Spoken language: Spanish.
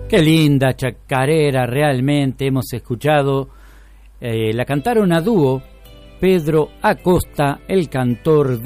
Qué linda chacarera, realmente hemos escuchado. La cantaron a dúo Pedro Acosta, el cantor